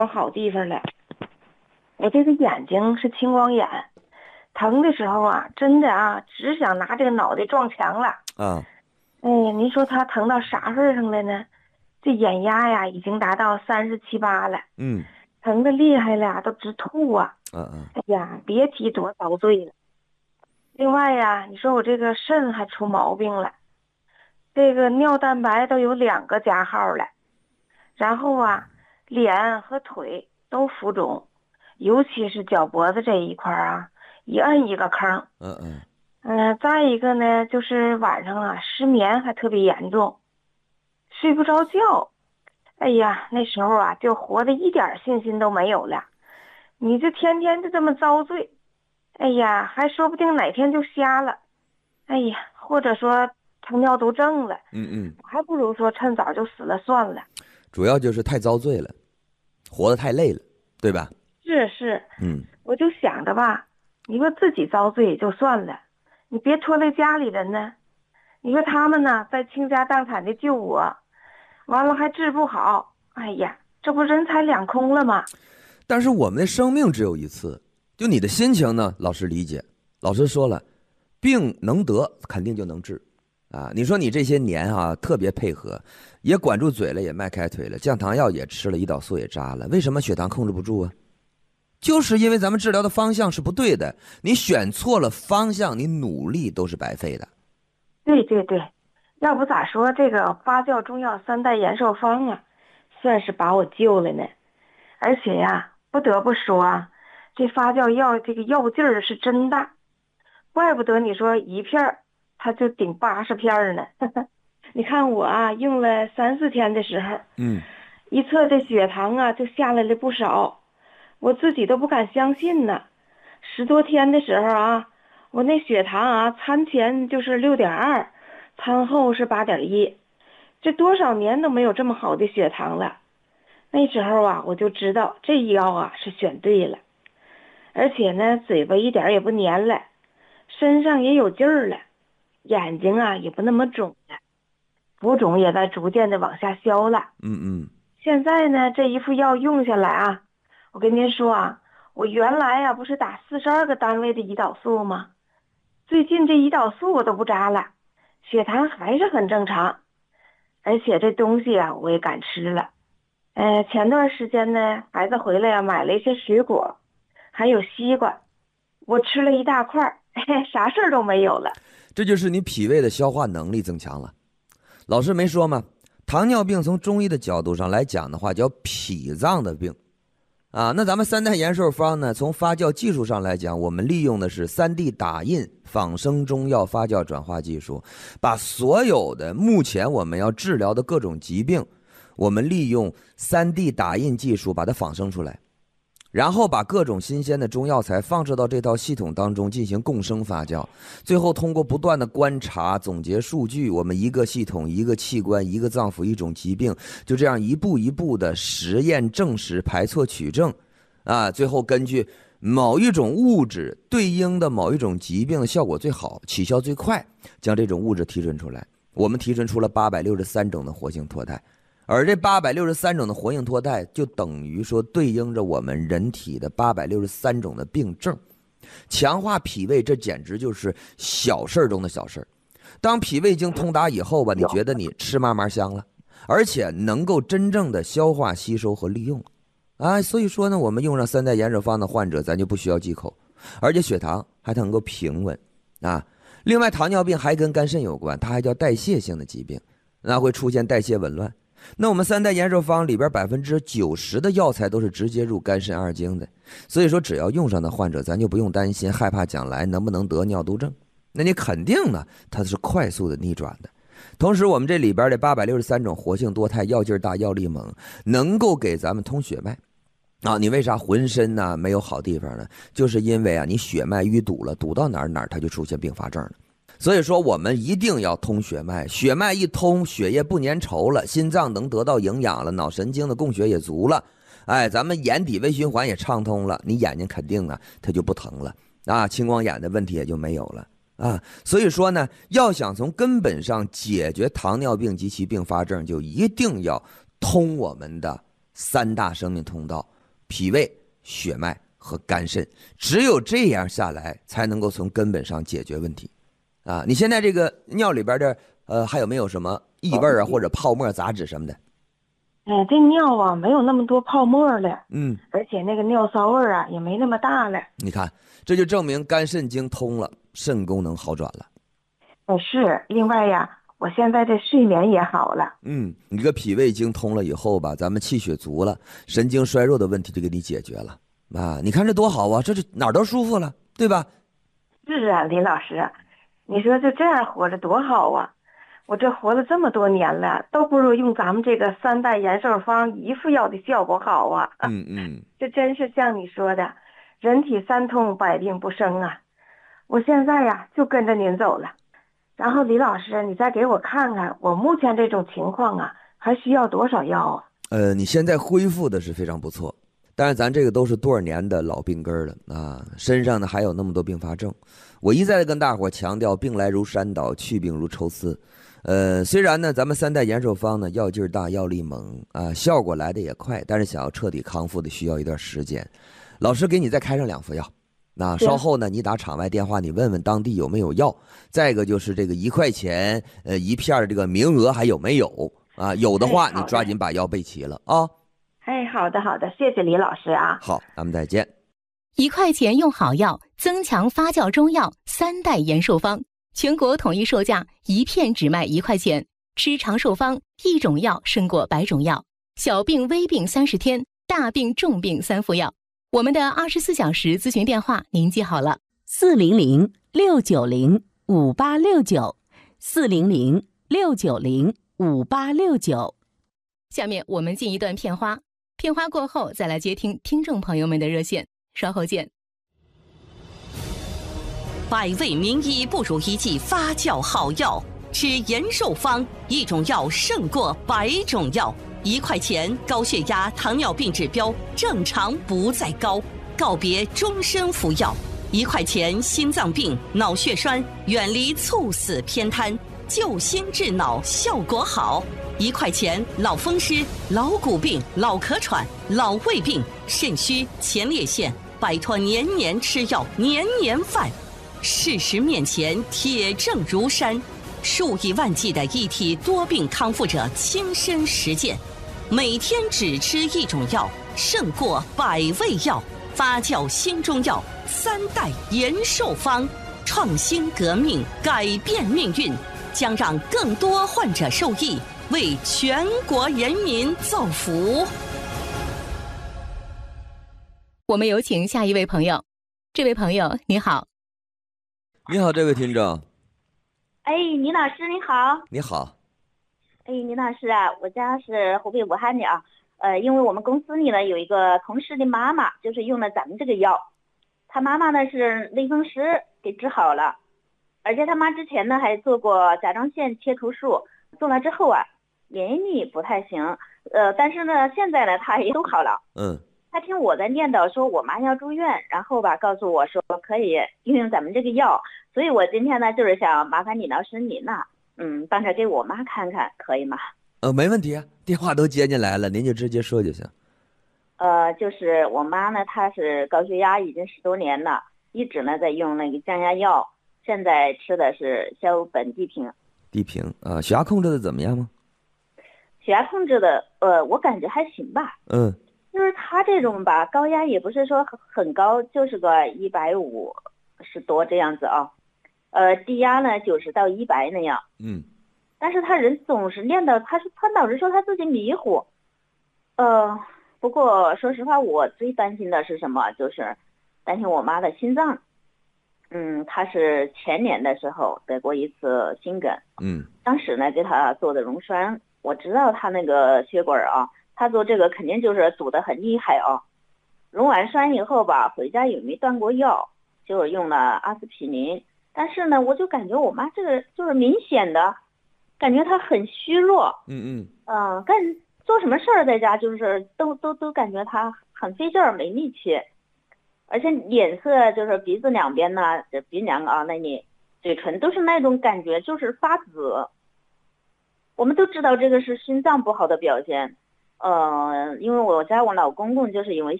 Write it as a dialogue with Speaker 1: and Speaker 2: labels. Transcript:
Speaker 1: 有好地方了。我这个眼睛是青光眼，疼的时候啊，真的啊，只想拿这个脑袋撞墙了。
Speaker 2: 啊，
Speaker 1: 哎呀，您说他疼到啥份儿上了呢？这眼压呀，已经达到37、8了，
Speaker 2: 嗯
Speaker 1: 疼的厉害了，都直吐啊！
Speaker 2: 嗯嗯，
Speaker 1: 哎呀，别提多遭罪了。另外呀，你说我这个肾还出毛病了，这个尿蛋白都有2个加号了。然后啊，脸和腿都浮肿，尤其是脚脖子这一块儿啊，一摁一个坑。
Speaker 2: 嗯嗯，
Speaker 1: 再一个呢，就是晚上啊失眠还特别严重，睡不着觉。哎呀，那时候啊就活的一点信心都没有了。你这天天就这么遭罪，哎呀，还说不定哪天就瞎了。哎呀，或者说成尿毒症了，
Speaker 2: 嗯嗯，
Speaker 1: 还不如说趁早就死了算了。
Speaker 2: 主要就是太遭罪了，活得太累了，对吧？
Speaker 1: 是是，
Speaker 2: 嗯，
Speaker 1: 我就想着吧，你说自己遭罪也就算了，你别拖累家里人呢。你说他们呢，在倾家荡产的救我，完了还治不好，哎呀，这不人财两空了吗？
Speaker 2: 但是我们的生命只有一次，就你的心情呢，老师理解。老师说了，病能得，肯定就能治。啊，你说你这些年啊，特别配合，也管住嘴了，也迈开腿了，降糖药也吃了，胰岛素也扎了，为什么血糖控制不住啊？就是因为咱们治疗的方向是不对的，你选错了方向，你努力都是白费的。
Speaker 1: 对对对，要不咋说这个发酵中药3代延寿方啊，算是把我救了呢。而且呀，不得不说啊，这发酵药这个药劲儿是真大，怪不得你说一片儿它就顶80片儿呢。你看我啊，用了3、4天的时候，
Speaker 2: 嗯，
Speaker 1: 一测这血糖啊就下来了不少，我自己都不敢相信呢。10多天的时候啊，我那血糖啊，餐前就是6.2，餐后是8.1，这多少年都没有这么好的血糖了。那时候啊，我就知道这药啊是选对了，而且呢，嘴巴一点也不黏了，身上也有劲儿了，眼睛啊也不那么肿了，浮肿也在逐渐的往下消了。
Speaker 2: 嗯嗯，
Speaker 1: 现在呢，这一副药用下来啊，我跟您说啊，我原来呀、不是打42个单位的胰岛素吗？最近这胰岛素我都不扎了，血糖还是很正常，而且这东西啊我也敢吃了。前段时间呢，孩子回来呀、买了一些水果，还有西瓜，我吃了一大块儿，嘿嘿，啥事儿都没有了。
Speaker 2: 这就是你脾胃的消化能力增强了。老师没说吗？糖尿病从中医的角度上来讲的话，叫脾脏的病啊。那咱们三代延寿方呢，从发酵技术上来讲，我们利用的是3D 打印仿生中药发酵转化技术，把所有的目前我们要治疗的各种疾病，我们利用3D 打印技术把它仿生出来。然后把各种新鲜的中药材放置到这套系统当中进行共生发酵，最后通过不断的观察、总结数据，我们一个系统、一个器官、一个脏腑、一种疾病，就这样一步一步的实验证实、排错取证，啊，最后根据某一种物质对应的某一种疾病的效果最好、起效最快，将这种物质提纯出来。我们提纯出了863种的活性脱肽。而这863种的活性脱肽，就等于说对应着我们人体的863种的病症。强化脾胃，这简直就是小事中的小事。当脾胃经通达以后吧，你觉得你吃嘛嘛香了，而且能够真正的消化、吸收和利用啊。所以说呢，我们用上三代延寿方的患者，咱就不需要忌口，而且血糖还能够平稳啊。另外，糖尿病还跟肝肾有关，它还叫代谢性的疾病，那会出现代谢紊乱。那我们三代延寿方里边90%的药材都是直接入肝肾二经的，所以说只要用上的患者，咱就不用担心害怕将来能不能得尿毒症。那你肯定呢，它是快速的逆转的。同时，我们这里边的863种活性多肽，药劲大，药力猛，能够给咱们通血脉。啊，你为啥浑身呢没有好地方呢？就是因为啊，你血脉淤堵了，堵到哪儿它就出现并发症了。所以说，我们一定要通血脉，血脉一通，血液不粘稠了，心脏能得到营养了，脑神经的供血也足了，哎，咱们眼底微循环也畅通了，你眼睛肯定啊，它就不疼了啊，青光眼的问题也就没有了啊。所以说呢，要想从根本上解决糖尿病及其并发症，就一定要通我们的 3大生命通道：脾胃、血脉和肝肾。只有这样下来，才能够从根本上解决问题。啊，你现在这个尿里边的还有没有什么异味啊，或者泡沫、杂质什么的？
Speaker 1: 这尿啊没有那么多泡沫了，而且那个尿骚味啊也没那么大了。
Speaker 2: 你看，这就证明肝肾经通了，肾功能好转了。
Speaker 1: 是，另外呀，我现在这睡眠也好了。
Speaker 2: 你这个脾胃经通了以后吧，咱们气血足了，神经衰弱的问题就给你解决了啊！你看这多好啊，这就哪儿都舒服了，对吧？
Speaker 1: 是啊，林老师，你说就这样活着多好啊！我这活了这么多年了，都不如用咱们这个3代延寿方一副药的效果好啊！这真是像你说的，人体3通百病不生啊！我现在呀就跟着您走了。然后李老师，你再给我看看，我目前这种情况啊，还需要多少药啊？
Speaker 2: 你现在恢复的是非常不错，但是咱这个都是多少年的老病根了啊，身上呢还有那么多并发症。我一再的跟大伙强调，病来如山倒，去病如抽丝。虽然呢咱们3代延寿方呢药劲大，药力猛啊，效果来的也快，但是想要彻底康复的需要一段时间。老师给你再开上2副药。那稍后呢，你打场外电话，你问问当地有没有药。再一个就是这个1块钱1片的这个名额还有没有啊？有的话，你抓紧把药备齐了啊。
Speaker 1: 好的，谢谢李老师啊。
Speaker 2: 好，咱们再见。
Speaker 3: 1块钱用好药，增强发酵中药3代延寿方，全国统一售价，1片只卖1块钱。吃长寿方，1种药胜过100种药。小病微病30天，大病重病3副药。我们的24小时咨询电话您记好了：400-690-5869，400-690-5869。下面我们进一段片花，片花过后再来接听听众朋友们的热线，稍后见。
Speaker 4: 百味名医不如一剂发酵好药，吃延寿方，1种药胜过100种药。1块钱，高血压、糖尿病指标正常不再高，告别终身服药。1块钱，心脏病、脑血栓远离猝死偏瘫，救心治脑效果好。1块钱，老风湿、老骨病、老咳喘、老胃病、肾虚、前列腺，摆脱年年吃药、年年犯。事实面前，铁证如山，数以万计的一体多病康复者亲身实践。每天只吃1种药，胜过100味药。发酵新中药3代延寿方，创新革命，改变命运，将让更多患者受益，为全国人民造福。
Speaker 3: 我们有请下一位朋友。这位朋友你好。
Speaker 2: 你好，这位听众。
Speaker 5: 倪老师你好。
Speaker 2: 你好。
Speaker 5: 倪老师啊，我家是湖北武汉的啊。因为我们公司里呢有一个同事的妈妈，就是用了咱们这个药，他妈妈呢是类风湿给治好了，而且他妈之前呢还做过甲状腺切除术，做了之后啊，免疫力不太行，但是呢现在呢他也都好了。他听我在念叨说我妈要住院，然后吧告诉我说可以运用咱们这个药，所以我今天呢就是想麻烦李老师您呐，帮着给我妈看看，可以吗？
Speaker 2: 没问题啊，电话都接进来了，您就直接说就行。
Speaker 5: 就是我妈呢，她是高血压已经10多年了，一直呢在用那个降压药，现在吃的是硝苯地平。
Speaker 2: 地平啊，血压控制的怎么样吗？
Speaker 5: 血压控制的，我感觉还行吧。就是她这种吧，高压也不是说很高，就是个150多这样子啊。低压呢90到100那样。但是他人总是念叨，他老是说他自己迷糊。不过说实话，我最担心的是什么？就是担心我妈的心脏。她是前年的时候得过一次心梗。当时呢给她做的溶栓，我知道她那个血管啊，她做这个肯定就是堵得很厉害啊。溶完栓以后吧，回家也没断过药，就用了阿司匹林。但是呢，我就感觉我妈这个就是明显的。感觉他很虚弱，做什么事儿在家就是都感觉他很费劲儿，没力气，而且脸色就是鼻子两边呢，这鼻梁啊那里嘴唇都是那种感觉，就是发紫。我们都知道这个是心脏不好的表现， 因为我家我老公公就是因为